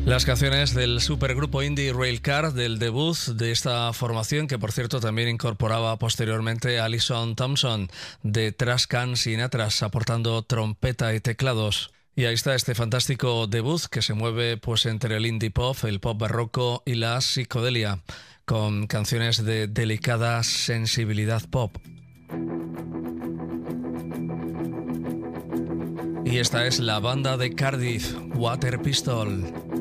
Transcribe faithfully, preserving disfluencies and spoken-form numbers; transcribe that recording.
Las canciones del supergrupo indie Railcar, del debut de esta formación, que por cierto también incorporaba posteriormente a Alison Thompson de Trascan Sinatras, aportando trompeta y teclados. Y ahí está este fantástico debut que se mueve pues entre el indie pop, el pop barroco y la psicodelia, con canciones de delicada sensibilidad pop. Y esta es la banda de Cardiff, Water Pistol.